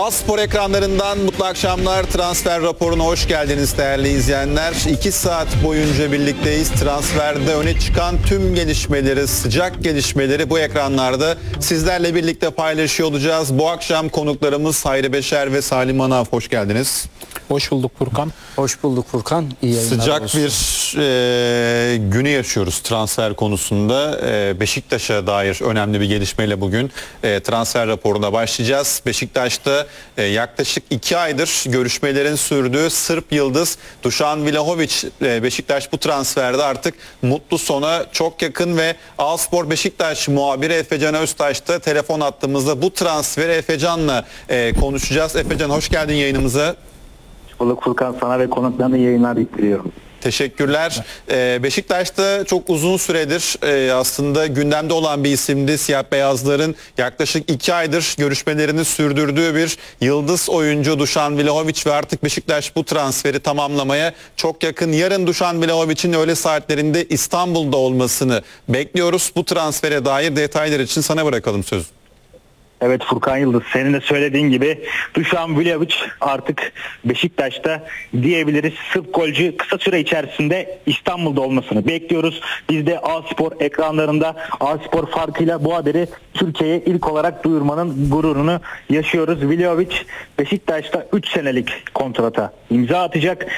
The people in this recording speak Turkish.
A-Spor ekranlarından mutlu akşamlar. Transfer raporuna hoş geldiniz değerli izleyenler. 2 saat boyunca birlikteyiz. Transferde öne çıkan tüm gelişmeleri, sıcak gelişmeleri bu ekranlarda sizlerle birlikte paylaşıyor olacağız. Bu akşam konuklarımız Hayri Beşer ve Salim Anav. Hoş geldiniz. Hoş bulduk Furkan. Hoş bulduk Furkan. İyi yayınlar Sıcak olsun. bir günü yaşıyoruz transfer konusunda. Beşiktaş'a dair önemli bir gelişmeyle bugün transfer raporuna başlayacağız. Beşiktaş'ta yaklaşık 2 aydır görüşmelerin sürdüğü Sırp yıldız Dušan Vlahović, Beşiktaş bu transferde artık mutlu sona çok yakın ve A-Spor Beşiktaş muhabiri Efecan Öztaş da telefon attığımızda bu transferi Efecan'la konuşacağız. Efecan, hoş geldin yayınımıza. Bulduk Furkan, sana ve konuklarına yayınlar diliyorum. Teşekkürler. Beşiktaş'ta çok uzun süredir aslında gündemde olan bir isimdi. Siyah beyazların yaklaşık 2 aydır görüşmelerini sürdürdüğü bir yıldız oyuncu Dušan Vlahović ve artık Beşiktaş bu transferi tamamlamaya çok yakın. Yarın Dušan Vlahović'in öğle saatlerinde İstanbul'da olmasını bekliyoruz. Bu transfere dair detaylar için sana bırakalım sözü. Evet Furkan Yıldız, senin de söylediğin gibi Dušan Vlahović artık Beşiktaş'ta diyebiliriz. Sırp golcü kısa süre içerisinde İstanbul'da olmasını bekliyoruz. Biz de A-Spor ekranlarında A-Spor farkıyla bu haberi Türkiye'ye ilk olarak duyurmanın gururunu yaşıyoruz. Vlahović Beşiktaş'ta 3 senelik kontrata imza atacak.